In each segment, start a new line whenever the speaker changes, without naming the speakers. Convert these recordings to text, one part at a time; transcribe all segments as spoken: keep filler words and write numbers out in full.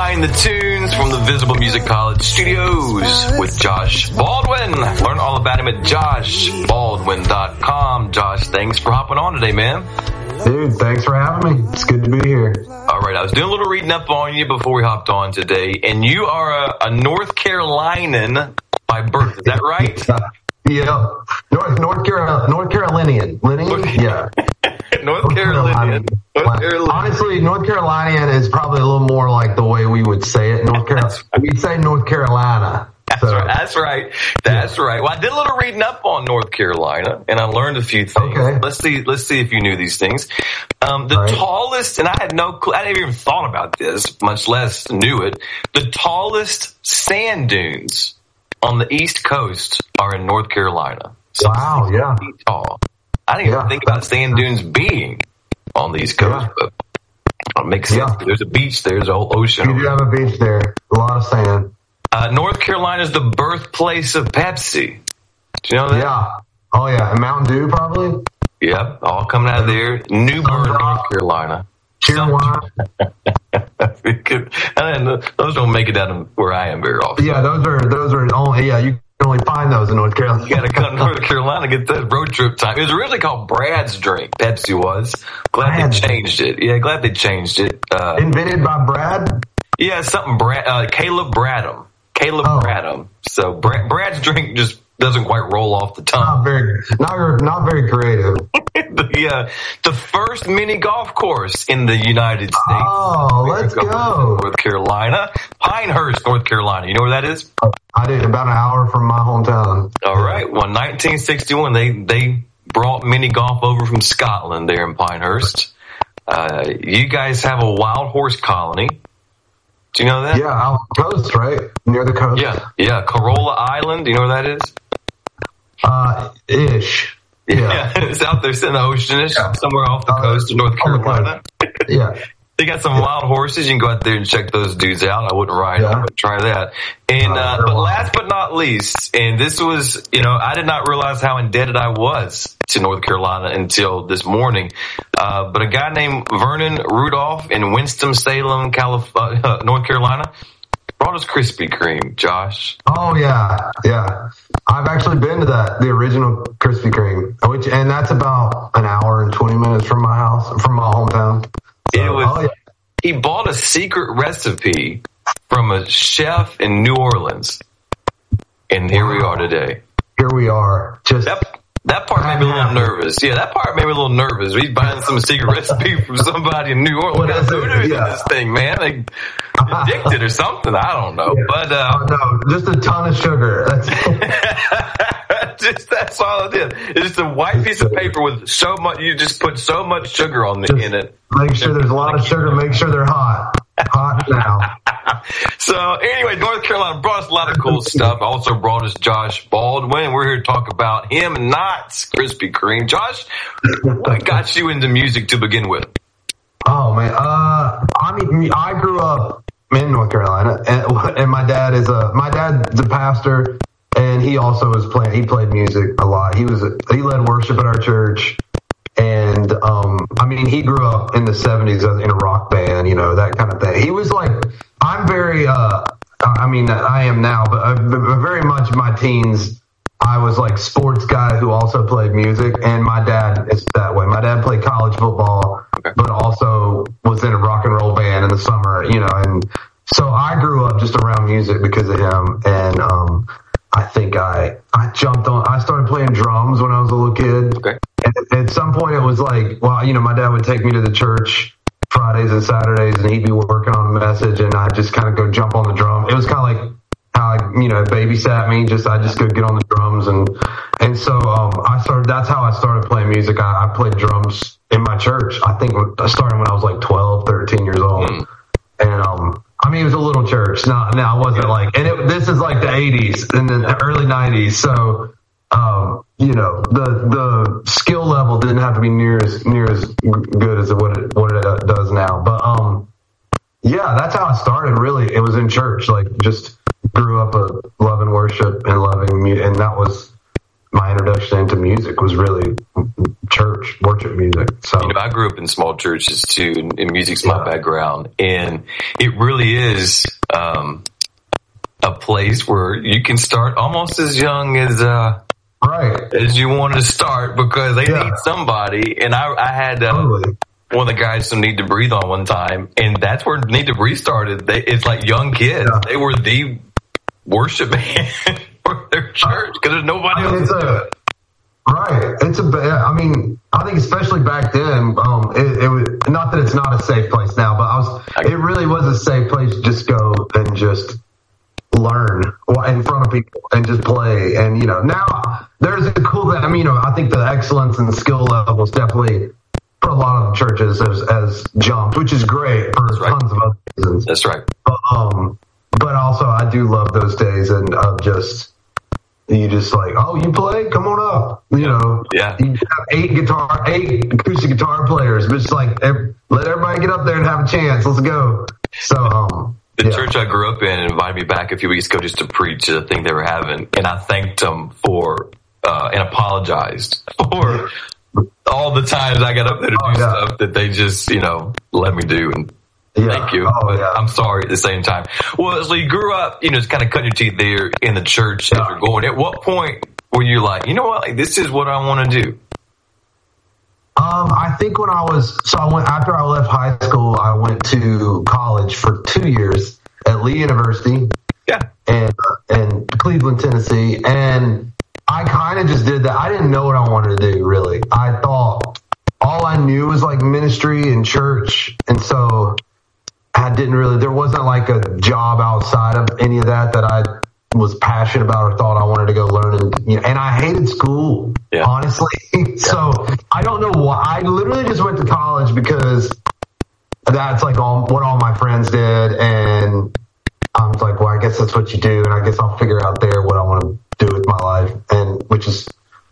Behind the Tunes from the Visible Music College studios with Josh Baldwin. Learn all about him at josh baldwin dot com. Josh, thanks for hopping on today, man.
Dude, thanks for having me. It's good to be here.
All right, I was doing a little reading up on you before we hopped on today, and you are a, a North Carolinian by birth. Is that right?
Yeah, North North Carolina, North Carolinian, Linean, yeah.
North Carolinian. North Carolinian.
Honestly, North Carolinian is probably a little more like the way we would say it. North Carolina, we'd say North Carolina.
That's
so.
right. That's right. That's yeah. right. Well, I did a little reading up on North Carolina, and I learned a few things.
Okay.
Let's see. Let's see if you knew these things. Um, the right. tallest, and I had no clue. I didn't even thought about this, much less knew it. The tallest sand dunes on the East Coast are in North Carolina.
So wow, yeah.
Tall. I didn't yeah. even think about sand dunes being on the East Coast, yeah. but it makes sense. Yeah. There's a beach there. There's a whole ocean.
You do have a beach there. A lot of sand.
Uh, North Carolina is the birthplace of Pepsi. Do you know that?
Yeah. Oh, yeah. And Mountain Dew, probably?
Yep. All coming out of there. New Bern, North Carolina.
Cheerwine.
Those don't make it out of where I am very often.
Yeah, those are, those are only, yeah, you can only find those in North Carolina.
You got to come to North Carolina to get that road trip time. It was originally called Brad's Drink. Pepsi was. Glad Brad's. they changed it. Yeah, glad they changed it. Uh,
Invented by Brad?
Yeah, something Brad, uh, Caleb Bradham. Caleb oh. Bradham. So Brad, Brad's Drink just doesn't quite roll off the tongue.
Not very, not, not very creative.
the, uh, the first mini golf course in the United States.
Oh, let's go.
North Carolina. Pinehurst, North Carolina. You know where that is?
I did. About an hour from my hometown.
All right. Well, nineteen sixty-one, they, they brought mini golf over from Scotland there in Pinehurst. Uh, you guys have a wild horse colony. Do you know that?
Yeah, out the coast, right? Near the coast.
Yeah, yeah. Corolla Island. Do you know where that is?
Uh, ish. Yeah,
yeah. It's out there, it's in the ocean, yeah. somewhere off the uh, coast of North Carolina.
Yeah.
They got some yeah. wild horses. You can go out there and check those dudes out. I wouldn't ride yeah. them, but try that. And, uh, uh, but last but not least, and this was, you know, I did not realize how indebted I was to North Carolina until this morning. Uh, but a guy named Vernon Rudolph in Winston-Salem, California, uh, North Carolina, brought us Krispy Kreme, Josh.
Oh, yeah, yeah. I've actually been to that, the original Krispy Kreme, which, and that's about an hour and twenty minutes from my house, from my hometown. So,
it was,
oh, yeah.
He bought a secret recipe from a chef in New Orleans. And here wow. we are today.
Here we are. Just
that, that part made me a little nervous. Yeah, that part made me a little nervous. He's buying some secret recipe from somebody in New Orleans. What is it? Yeah. This thing, man. Like, addicted or something. I don't know. Yeah. But uh,
oh, no, just a ton of sugar. That's
just that's all it is. It's just a white piece of paper with so much. You just put so much sugar on the, in it.
Make sure there's a lot of sugar. Make sure they're hot. Hot now.
So anyway, North Carolina brought us a lot of cool stuff. Also brought us Josh Baldwin. We're here to talk about him and not Krispy Kreme. Josh, what got you into music to begin with?
Oh man, uh, I mean, I grew up in North Carolina, and, and my dad is a my dad's a pastor, and he also was playing. He played music a lot. He was a, he led worship at our church, and um, I mean, he grew up in the seventies in a rock band, you know, that kind of thing. He was like, I'm very, uh, I mean, I am now, but uh, very much my teens. I was like sports guy who also played music, and my dad is that way. My dad played college football, okay. but also was in a rock and roll band in the summer, you know, and so I grew up just around music because of him. And, um, I think I, I jumped on, I started playing drums when I was a little kid.
Okay.
And at some point it was like, well, you know, my dad would take me to the church Fridays and Saturdays, and he'd be working on a message, and I'd just kind of go jump on the drum. It was kind of like, how I, you know, babysat me. Just I just could get on the drums, and and so um, I started. That's how I started playing music. I, I played drums in my church. I think I started when I was like twelve, thirteen years old, mm. and um, I mean it was a little church. Now, now it wasn't like, and it, this is like the eighties and the early nineties. So um, you know, the the skill level didn't have to be near as near as good as what it what it does now. But um, yeah, that's how it started. Really, it was in church, like just. Grew up uh, loving worship and loving music, and that was my introduction into music was really church, worship music. So,
you know, I grew up in small churches too, and, and music's my yeah. background. And it really is, um, a place where you can start almost as young as, uh,
right.
as you want to start, because they yeah. need somebody. And I, I had, uh, totally. one of the guys from Need to Breathe on one time, and that's where Need to Breathe started. They, it's like young kids. Yeah. They were the worship band for their church because there's nobody
I mean,
else to do
it. Right. It's a, I mean, I think especially back then, um, it, it was, not that it's not a safe place now, but I was, it really was a safe place to just go and just learn in front of people and just play. And, you know, now there's a cool thing. I mean, you know, I think the excellence and the skill levels definitely for a lot of churches has, has jumped, which is great for
That's
tons
right.
of other reasons.
That's right.
But, um, but also I do love those days and of just, you just like, oh, you play? Come on up. You know,
yeah.
You have eight guitar, eight acoustic guitar players, but it's like, every, let everybody get up there and have a chance. Let's go. So, um,
the
yeah.
church I grew up in invited me back a few weeks ago just to preach a thing they were having, and I thanked them for, uh, and apologized for all the times I got up there to
oh,
do
yeah.
stuff that they just, you know, let me do. And
yeah.
thank you.
Oh,
but
yeah.
I'm sorry at the same time. Well, so you grew up, you know, just kind of cutting your teeth there in the church yeah. as you're going. At what point were you like, you know what, like, this is what I want to do?
Um, I think when I was, so I went, after I left high school, I went to college for two years at Lee University.
Yeah.
And, and Cleveland, Tennessee. And I kind of just did that. I didn't know what I wanted to do, really. I thought all I knew was like ministry and church. And so I didn't really, there wasn't like a job outside of any of that that I was passionate about or thought I wanted to go learn. And, you know, and I hated school, yeah. honestly. So I don't know why. I literally just went to college because that's like all what all my friends did. And I was like, well, I guess that's what you do. And I guess I'll figure out there what I want to do with my life. And which is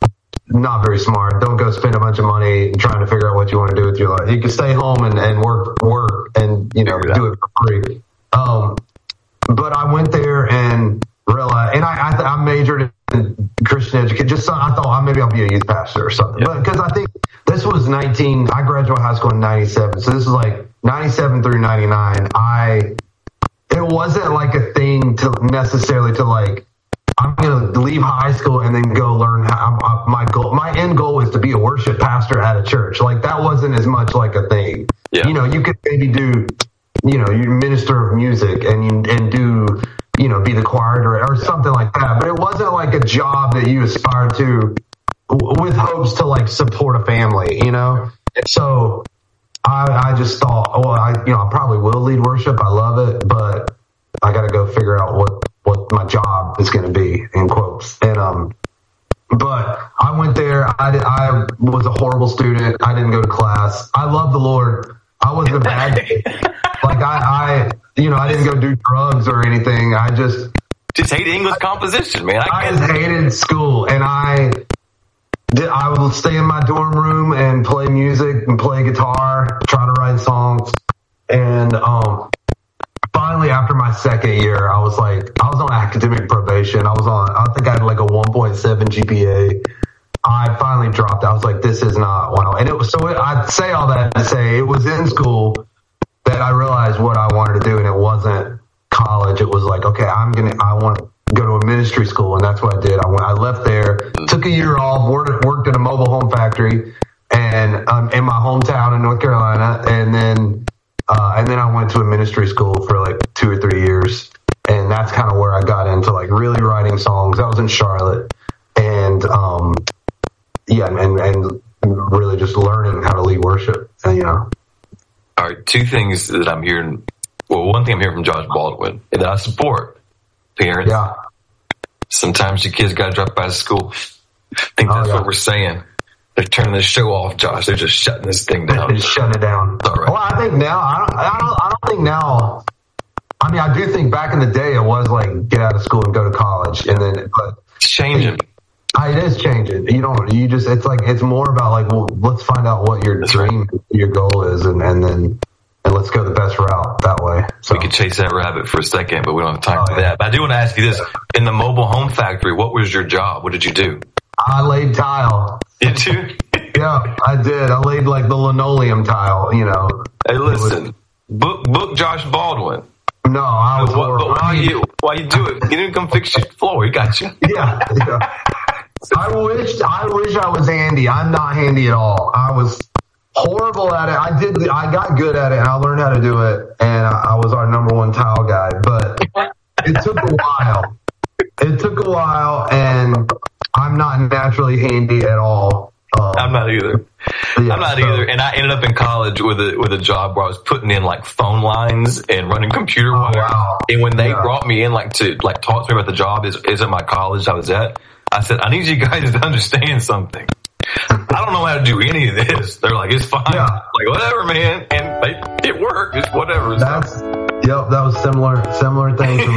not very smart. Don't go spend a bunch of money trying to figure out what you want to do with your life. You can stay home and, and work, work and, you know, do it for free. Um, but I went there and realized, and I, I, I majored in Christian education. Just so I thought maybe I'll be a youth pastor or something. Yeah. But because I think this was nineteen, I graduated high school in ninety-seven. So this was like ninety-seven through ninety-nine. I, it wasn't like a thing to necessarily to like, I'm going to leave high school and then go learn how I, my goal, my end goal is to be a worship pastor at a church. Like that wasn't as much like a thing. Yeah. You know, you could maybe do, you know, you minister of music and you, and do, you know, be the choir director or something like that. But it wasn't like a job that you aspired to with hopes to like support a family, you know? So I, I just thought, oh, I, you know, I probably will lead worship. I love it, but I got to go figure out what, what my job is going to be in quotes. And, um, but I went there. I did, I was a horrible student. I didn't go to class. I love the Lord. I wasn't a bad kid. Like I, I, you know, I didn't go do drugs or anything. I just,
just hate English composition, man. I,
I just hated school, and I did, I would stay in my dorm room and play music and play guitar, try to write songs. And, um, finally after my second year, I was like, I was on academic probation. I was on, I think I had like a one point seven G P A. I finally dropped. I was like, this is not one. And it was, so it, I'd say all that to say it was in school that I realized what I wanted to do, and it wasn't college. It was like, okay, I'm going to, I want to go to a ministry school. And that's what I did. I went, I left there, took a year off, worked, worked at a mobile home factory and um, in my hometown in North Carolina. And then, uh, and then I went to a ministry school for like two or three years. And that's kind of where I got into like really writing songs. I was in Charlotte and, um, yeah, and, and really just learning how to lead worship, and, you know.
All right, two things that I'm hearing. Well, one thing I'm hearing from Josh Baldwin and that I support. Parents.
Yeah.
Sometimes your kids got to drop out of school. I think that's oh, yeah. what we're saying. They're turning this show off, Josh. They're just shutting this thing down.
They're just shutting it down.
All right.
Well, I think now, I don't, I don't, I don't think now, I mean, I do think back in the day it was like get out of school and go to college, and then, but
it's changing.
It is changing. You don't, you just, it's like, it's more about like, well, let's find out what your That's dream, right. your goal is, and, and then, and let's go the best route that way. So
we could chase that rabbit for a second, but we don't have time oh, for
yeah.
that. But I do want to ask you this. In the mobile home factory, what was your job? What did you do?
I laid tile.
Did you?
Yeah, I did. I laid like the linoleum tile, you know.
Hey, listen, book book Josh Baldwin.
No, I was
But, but why you why you do it? Get him to come fix your floor. He got you.
Yeah, yeah. I wish I wish I was handy. I'm not handy at all. I was horrible at it. I did. I got good at it, and I learned how to do it. And I, I was our number one tile guy. But it took a while. It took a while, and I'm not naturally handy at all. Um,
I'm not either.
Yeah,
I'm not
so,
either. And I ended up in college with a with a job where I was putting in like phone lines and running computer
Oh,
wire.
wow.
And when they
Yeah.
brought me in like to like talk to me about the job is is at my college I was at, I said, I need you guys to understand something. I don't know how to do any of this. They're like, it's fine.
Yeah.
Like, whatever, man. And they, it worked. It's whatever.
That's yep. That was similar similar thing for me.